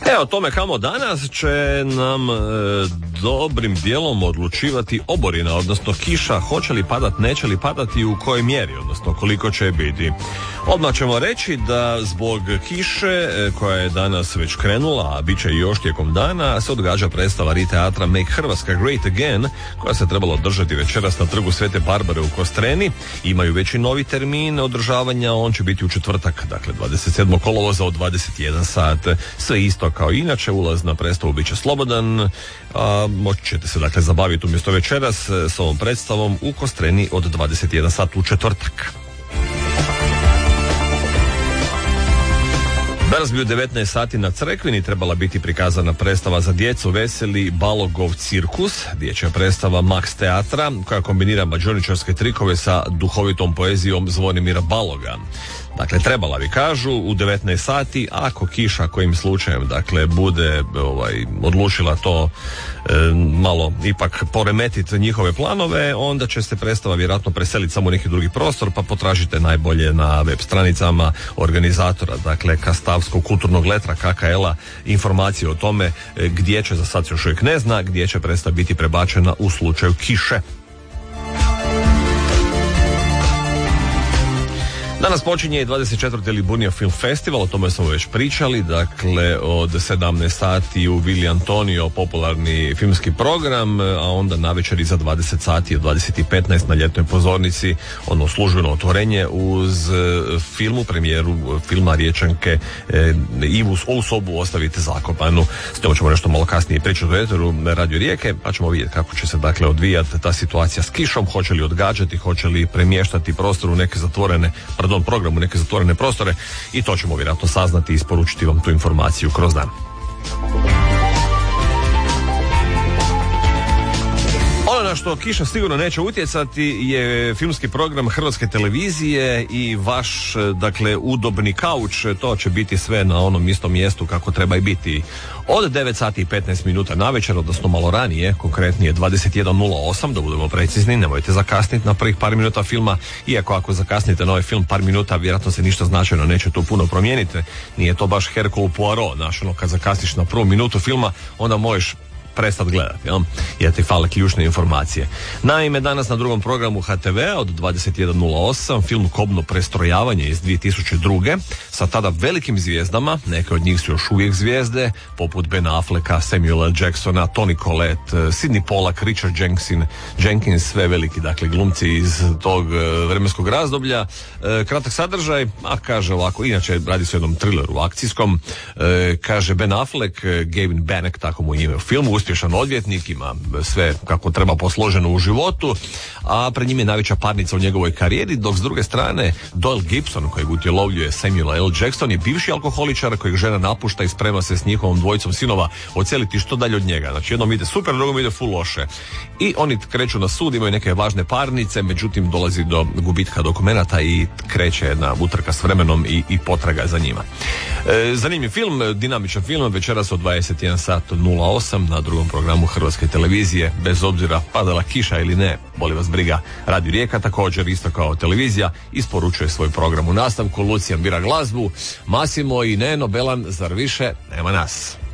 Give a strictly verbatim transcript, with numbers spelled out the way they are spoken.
E, o tome kamo danas će nam e, dobrim dijelom odlučivati oborina, odnosno kiša, hoće li padat, neće li padati i u kojoj mjeri, odnosno koliko će biti. Odmah ćemo reći da zbog kiše e, koja je danas već krenula, a bit će i još tijekom dana, se odgađa predstava Ri teatra Make Hrvatska Great Again, koja se trebala održati večeras na trgu Svete Barbare u Kostreni. Imaju već i novi termin održavanja, on će biti u četvrtak, dakle dvadeset sedmog kolovoza od dvadeset jedan sat. Sve isto kao inače, ulaz na predstavu bit će slobodan, a moći ćete se dakle zabaviti umjesto večeras s ovom predstavom u Kostreni od dvadeset jedan sat u četvrtak. Danas bi u devetnaest sati na Crkvini trebala biti prikazana predstava za djecu Veseli Balogov cirkus, dječja predstava Max teatra koja kombinira mađioničarske trikove sa duhovitom poezijom Zvonimira Baloga. Dakle, trebala bi, kažu, u devetnaest sati, ako kiša kojim slučajem, dakle, bude ovaj, odlučila to e, malo ipak poremetiti njihove planove, onda će se predstava vjerojatno preseliti samo u neki drugi prostor, pa potražite najbolje na web stranicama organizatora, dakle, Kastavskog kulturnog letra K K L-a, informacije o tome e, gdje će, za sad se još uvijek ne zna, gdje će predstava biti prebačena u slučaju kiše. Danas počinje i dvadeset četvrti Liburnija Film Festival, o tome smo već pričali, dakle od sedamnaest sati u Vili Antonio popularni filmski program, a onda navečer iza dvadeset sati od dvadeset petnaest na ljetnoj pozornici ono službeno otvorenje uz filmu, premijeru filma Riječanke e, Ivu ovu sobu ostavite zakopanu. S njom ćemo nešto malo kasnije pričati u eteru Radio Rijeke, pa ćemo vidjeti kako će se dakle odvijati ta situacija s kišom, hoće li odgađati, hoće li premještati prostor u neke zatvorene, pardon, programu neke zatvorene prostore, i to ćemo vjerojatno saznati i isporučiti vam tu informaciju kroz dan. Ono na što kiša sigurno neće utjecati je filmski program Hrvatske televizije i vaš, dakle, udobni kauč. To će biti sve na onom istom mjestu kako treba i biti. Od devet sati i petnaest minuta navečer, odnosno malo ranije, konkretnije dvadeset jedan nula osam, da budemo precizni, nemojte zakasniti na prvih par minuta filma, iako ako zakasnite na ovaj film par minuta, vjerojatno se ništa značajno neće tu puno promijeniti. Nije to baš Hercule Poirot, znaš, ono, kad zakasniš na prvu minutu filma, onda možeš prestati gledati, jel? Jer ti fale ključne informacije. Naime, danas na drugom programu H T V od dvadeset jedan nula osam film Kobno prestrojavanje iz dvije tisuće druge sa tada velikim zvijezdama, neke od njih su još uvijek zvijezde, poput Ben Afflecka, Samuela Jacksona, Toni Collette, Sidney Pollack, Richard Jenkins, Jenkins, sve veliki, dakle, glumci iz tog uh, vremenskog razdoblja. Uh, kratak sadržaj, a kaže ovako, inače radi se o jednom thrilleru akcijskom, uh, kaže Ben Affleck, uh, Gavin Bannock, tako mu ime u filmu, uspješan odvjetnik, ima sve kako treba posloženo u životu, a pred njim je najveća parnica u njegovoj karijeri, dok s druge strane Doyle Gibson, kojeg utjelovljuje Samuel L. Jackson, je bivši alkoholičar kojeg žena napušta i sprema se s njihovom dvojicom sinova odseliti što dalje od njega. Znači, jednom ide super, drugom ide full loše. I oni kreću na sud, imaju neke važne parnice, međutim dolazi do gubitka dokumenata i kreće jedna utrka s vremenom i, i potraga za njima. E, zanimljiv film, dinamičan film, večeras od dvadeset jedan sat nula osam na drugom programu Hrvatske televizije, bez obzira padala kiša ili ne, boli vas briga. Radio Rijeka također, isto kao televizija, isporučuje svoj program u nastavku. Lucijan bira glazbu, Masimo i Neno Belan, zar više nema nas.